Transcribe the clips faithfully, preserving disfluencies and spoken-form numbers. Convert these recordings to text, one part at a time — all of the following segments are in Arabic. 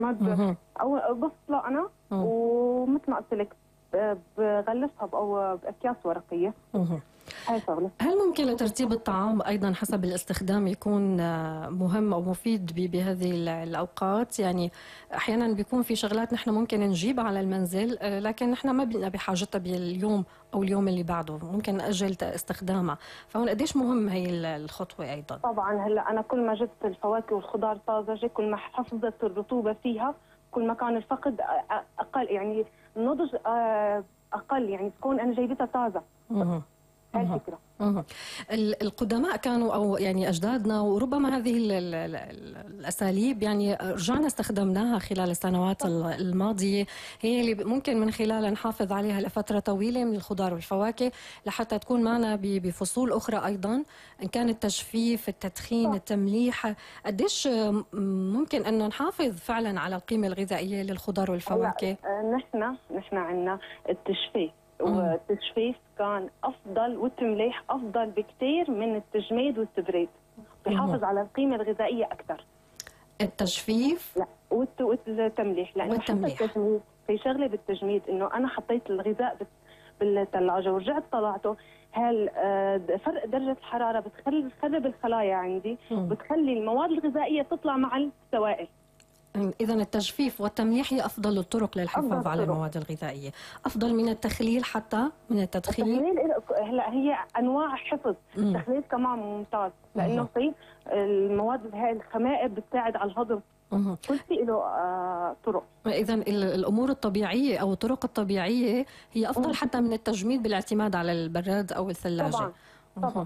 ما ب... او بفصله انا ومثل ما قلت لك بغلفها او باكياس ورقيه. هاي شغله. هل ممكن لترتيب الطعام ايضا حسب الاستخدام يكون مهم او مفيد بهذه الاوقات؟ يعني احيانا بيكون في شغلات نحن ممكن نجيبها على المنزل لكن نحن ما بنا بحاجتها باليوم او اليوم اللي بعده، ممكن ناجل استخدامها، فهون قديش مهم هي الخطوه ايضا؟ طبعا هلا انا كل ما جبت الفواكه والخضار طازجه كل ما حفظت الرطوبه فيها، كل ما كان الفقد اقل، يعني النضج اقل، يعني تكون انا جايبتها طازه. هاي الفكرة. القدماء كانوا او يعني اجدادنا، وربما هذه الاساليب يعني رجعنا استخدمناها خلال السنوات الماضيه، هي اللي ممكن من خلالها نحافظ عليها لفتره طويله من الخضار والفواكه لحتى تكون معنا بفصول اخرى ايضا، ان كان التجفيف، التدخين، التمليح. قديش ممكن انه نحافظ فعلا على القيمه الغذائيه للخضار والفواكه؟ نحن نحن عندنا التجفيف، والتجفيف كان افضل والتمليح افضل بكثير من التجميد والتبريد، بيحافظ على القيمه الغذائيه اكثر. التجفيف لا والتمليح، لانه والتمليح. حتى التجميد في شغله بالتجميد، انه انا حطيت الغذاء بالثلاجه ورجعت طلعته، هل فرق درجه الحراره بتخلي بتخرب الخلايا عندي، بتخلي المواد الغذائيه تطلع مع السوائل. إذا التجفيف والتمليح هي أفضل الطرق للحفاظ أفضل على المواد الغذائية، أفضل من التخليل حتى من التدخين. التخليل هلا هي أنواع حفظ، التخليل كمان ممتاز لأنه في المواد هاي الخمائر بتساعد على الهضم. كل شيء له آه طرق. إذا الأمور الطبيعية أو الطرق الطبيعية هي أفضل مم. حتى من التجميد بالاعتماد على البراد أو الثلاجة. طبعا. طبعا.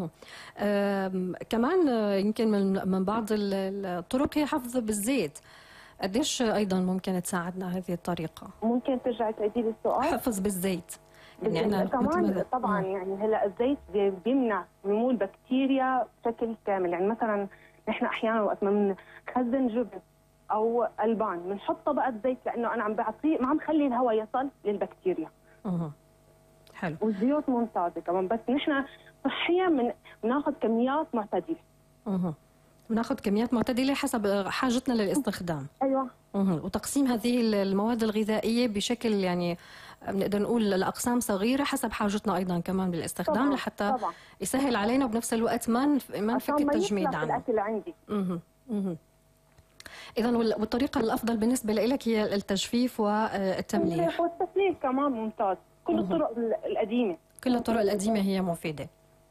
كمان يمكن من من بعض الطرق هي حفظ بالزيت، قديش ايضا ممكن تساعدنا هذه الطريقه؟ ممكن ترجعي تعيدي لي السؤال؟ حفظ بالزيت يعني أنا كمان طبعا مم. يعني هلا الزيت بيمنع نمو البكتيريا بشكل كامل، يعني مثلا نحن احيانا وقت ما بنخزن جبن او البان بنحط طبقه زيت لانه انا عم بعطيه، ما عم خلي الهواء يصل للبكتيريا. اها حلو. والزيوت ممتازه كمان، بس نحن صحيا من بناخذ كميات معتدله. اها بناخذ كميات معتدله حسب حاجتنا للاستخدام. ايوه. اها وتقسيم هذه المواد الغذائيه بشكل يعني بنقدر نقول لاقسام صغيره حسب حاجتنا ايضا كمان بالاستخدام، طبعا. لحتى طبعا. يسهل علينا وبنفس الوقت ما ما نفك التجميد عنه. الاكل عندي. اها اها اذا والطريقه الافضل بالنسبه لك هي التجفيف والتمليح. والتسليك كمان ممتاز، كل الطرق القديمه. كل الطرق القديمه هي مفيده.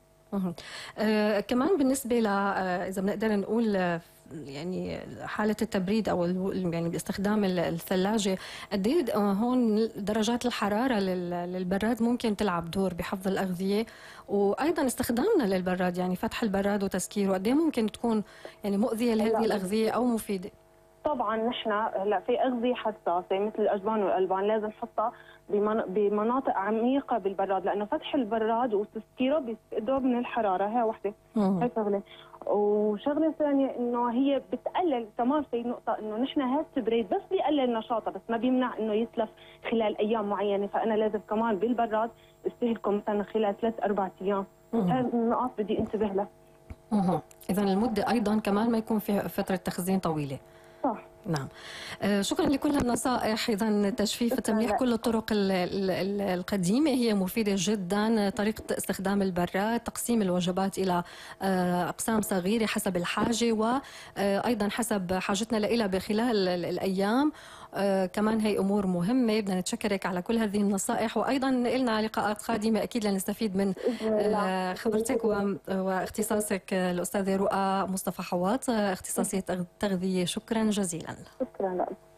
آه كمان بالنسبه ل آه اذا بنقدر نقول آه يعني حاله التبريد او يعني باستخدام الثلاجه، قد ايه هون درجات الحراره للبراد ممكن تلعب دور بحفظ الاغذيه، وايضا استخدامنا للبراد يعني فتح البراد وتسكيره، قد ايه ممكن تكون يعني مؤذيه لهذه الاغذيه او مفيده؟ طبعا نحن هلا في اغذيه حساسه مثل الاجبان والالبان لازم نحطها بمناطق عميقه بالبراد، لانه فتح البراد وتسكيره بيفقده من الحراره. هي وحده، هي شغله. وشغله ثانيه انه هي بتقلل كمان، في نقطه انه نحن هذا التبريد بس بيقلل نشاطها بس ما بيمنع انه يتلف خلال ايام معينه، فانا لازم كمان بالبراد استهلكه مثلا خلال ثلاث اربع ايام. هذه النقاط بدي انتبه لها. اها اذا المده ايضا كمان ما يكون في فتره تخزين طويله. صح. نعم. آه شكرا لكل النصائح. إذا تجفيف وتمليح كل الطرق ال ال ال القديمة هي مفيدة جدا، طريقة استخدام البراد، تقسيم الوجبات إلى آه أقسام صغيرة حسب الحاجة وأيضا حسب حاجتنا لها بخلال الأيام. آه كمان هي أمور مهمة. بدنا نتشكرك على كل هذه النصائح، وأيضا لنا لقاءات قادمة أكيد لنستفيد من آه خبرتك واختصاصك. الأستاذة رؤى مصطفى حواط، اختصاصية تغذية، شكرا جزيلا. شكرا لك.